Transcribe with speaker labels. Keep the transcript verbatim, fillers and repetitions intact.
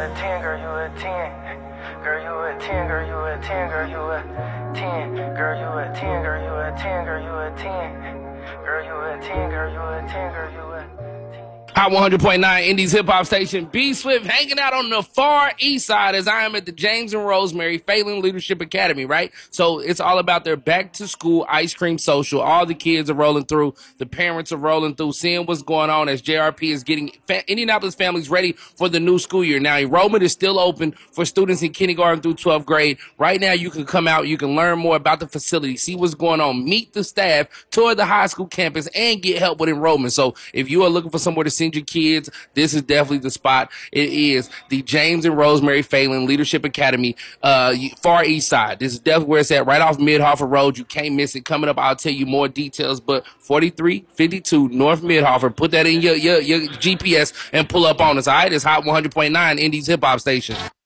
Speaker 1: a ten, girl, you a ten. Girl, you a ten, girl, you a ten, girl, you a ten. Girl, you a ten, girl, you a ten, girl, you a ten. Girl, you a ten, girl, you a ten, girl, you a ten.
Speaker 2: Hot one hundred point nine Indies Hip Hop Station. B Swift hanging out on the far east side as I am at the James and Rosemary Phelan Leadership Academy, right? So it's all about their back to school ice cream social. All the kids are rolling through. The parents are rolling through, seeing what's going on as J R P is getting fa- Indianapolis families ready for the new school year. Now, enrollment is still open for students in kindergarten through twelfth grade. Right now, you can come out. You can learn more about the facility, see what's going on, meet the staff, tour the high school campus, and get help with enrollment. So if you are looking for somewhere to send your kids, this is definitely the spot. It is the James and Rosemary Phelan Leadership Academy, uh, far east side. This is definitely where it's at, right off Mid-Harford Road. You can't miss it. Coming up, I'll tell you more details, but forty-three fifty-two North Mid-Harford. Put that in your, your, your G P S and pull up on us, all right? It's Hot one hundred point nine Indies Hip Hop Station.